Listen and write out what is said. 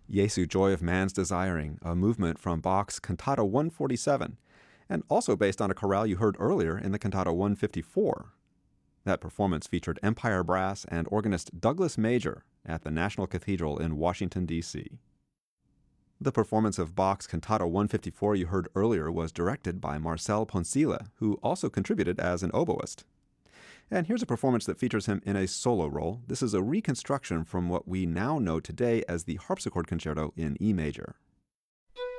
Jesu Joy of Man's Desiring, a movement from Bach's Cantata 147, and also based on a chorale you heard earlier in the Cantata 154. That performance featured Empire Brass and organist Douglas Major at the National Cathedral in Washington, D.C. The performance of Bach's Cantata 154 you heard earlier was directed by Marcel Poncila, who also contributed as an oboist. And here's a performance that features him in a solo role. This is a reconstruction from what we now know today as the Harpsichord Concerto in E major.